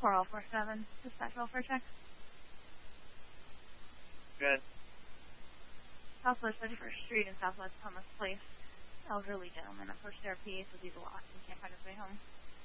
4047, dispatch welfare check. Good. Southwest 31st Street and Southwest Thomas Place. Elderly gentleman at First Air PA says he's lost and can't find his way home.